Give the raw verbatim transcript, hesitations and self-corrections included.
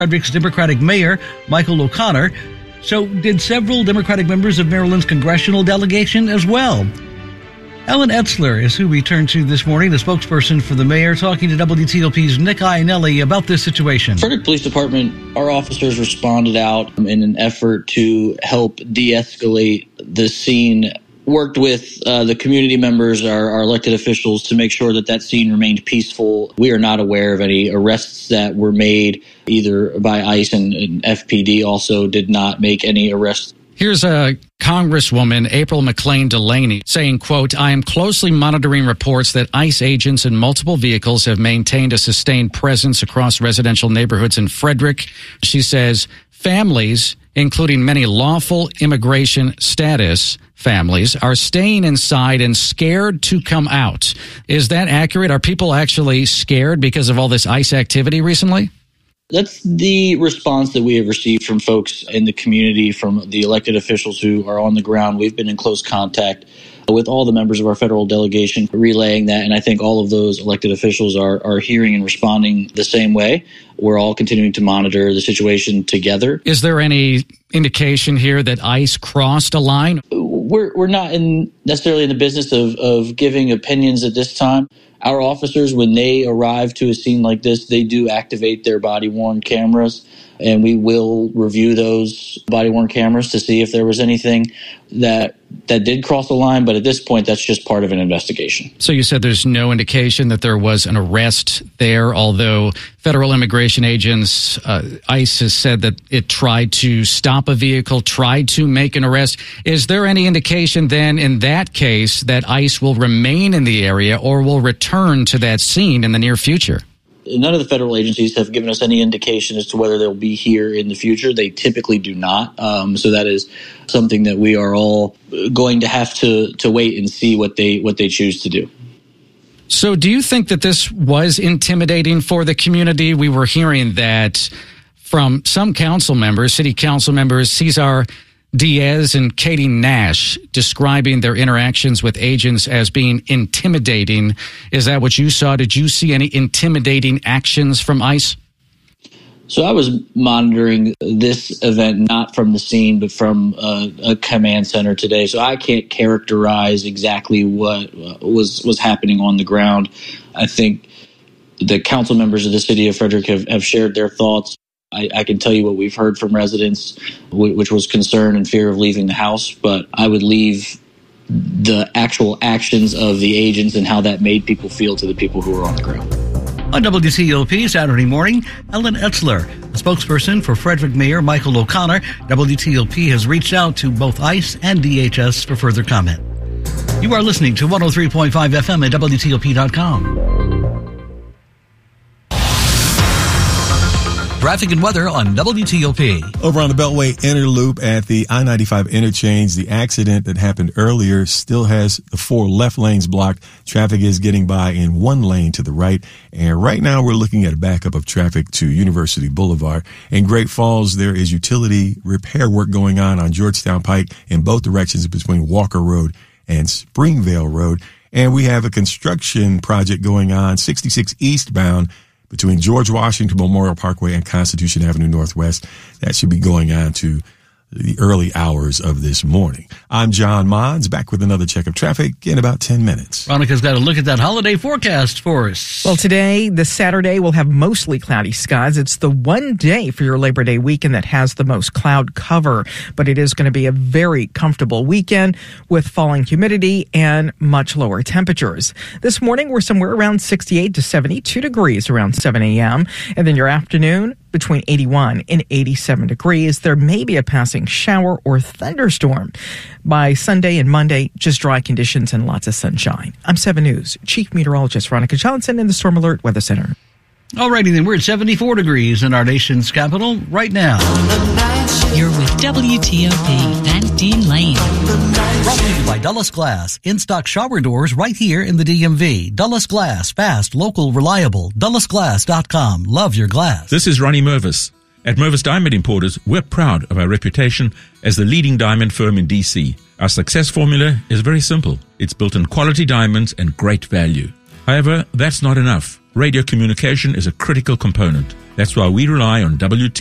Frederick's Democratic Mayor, Michael O'Connor. So did several Democratic members of Maryland's congressional delegation as well. Ellen Etzler is who we turn to this morning, the spokesperson for the mayor, talking to W T O P's Nick Iannelli about this situation. Frederick Police Department, our officers responded out in an effort to help de-escalate the scene, worked with uh, the community members, our, our elected officials, to make sure that that scene remained peaceful. We are not aware of any arrests that were made either by ICE, and, and F P D also did not make any arrests. Here's a Congresswoman, April McClain Delaney, saying, quote, I am closely monitoring reports that ICE agents in multiple vehicles have maintained a sustained presence across residential neighborhoods in Frederick. She says families, including many lawful immigration status families, are staying inside and scared to come out. Is that accurate? Are people actually scared because of all this ICE activity recently? That's the response that we have received from folks in the community, from the elected officials who are on the ground. We've been in close contact with all the members of our federal delegation, relaying that, and I think all of those elected officials are, are hearing and responding the same way. We're all continuing to monitor the situation together. Is there any indication here that ICE crossed a line? We're we're not in necessarily in the business of, of giving opinions at this time. Our officers, when they arrive to a scene like this, they do activate their body-worn cameras, and we will review those body-worn cameras to see if there was anything that that did cross the line. But at this point, that's just part of an investigation. So you said there's no indication that there was an arrest there, although federal immigration agents, uh, ICE has said that it tried to stop a vehicle, tried to make an arrest. Is there any indication then in that case that ICE will remain in the area or will return to that scene in the near future? None of the federal agencies have given us any indication as to whether they'll be here in the future. They typically do not. Um, so that is something that we are all going to have to, to wait and see what they what they choose to do. So do you think that this was intimidating for the community? We were hearing that from some council members, city council members, Cesar Diaz and Katie Nash, describing their interactions with agents as being intimidating. Is that what you saw? Did you see any intimidating actions from ICE? So I was monitoring this event not from the scene, but from uh, a command center today. So I can't characterize exactly what was was happening on the ground. I think the council members of the city of Frederick have, have shared their thoughts. I, I can tell you what we've heard from residents, which was concern and fear of leaving the house, but I would leave the actual actions of the agents and how that made people feel to the people who were on the ground. On W T O P Saturday morning, Ellen Etzler, a spokesperson for Frederick Mayor Michael O'Connor. W T O P has reached out to both ICE and D H S for further comment. You are listening to one oh three point five F M at W T O P dot com. Traffic and weather on W T O P. Over on the Beltway Inner Loop at the I ninety-five interchange, the accident that happened earlier still has the four left lanes blocked. Traffic is getting by in one lane to the right. And right now we're looking at a backup of traffic to University Boulevard. In Great Falls, there is utility repair work going on on Georgetown Pike in both directions between Walker Road and Springvale Road. And we have a construction project going on sixty-six eastbound between George Washington Memorial Parkway and Constitution Avenue Northwest. That should be going on to the early hours of this morning. I'm John Mons, back with another check of traffic in about ten minutes. Veronica's got a look at that holiday forecast for us. Well, today, this Saturday, we'll have mostly cloudy skies. It's the one day for your Labor Day weekend that has the most cloud cover, but it is going to be a very comfortable weekend with falling humidity and much lower temperatures. This morning, we're somewhere around sixty-eight to seventy-two degrees around seven a.m., and then your afternoon, between eighty-one and eighty-seven degrees. There may be a passing shower or thunderstorm. By Sunday and Monday, just dry conditions and lots of sunshine. I'm seven News Chief Meteorologist Veronica Johnson in the Storm Alert Weather Center. Alrighty then, we're at seventy-four degrees in our nation's capital right now. You're with W T O P and Dean Lane. Brought to you by Dulles Glass. In-stock shower doors right here in the D M V. Dulles Glass. Fast, local, reliable. Dulles Glass dot com. Love your glass. This is Ronnie Mervis. At Mervis Diamond Importers, we're proud of our reputation as the leading diamond firm in D C. Our success formula is very simple. It's built on quality diamonds and great value. However, that's not enough. radio communication is a critical component. That's why we rely on W T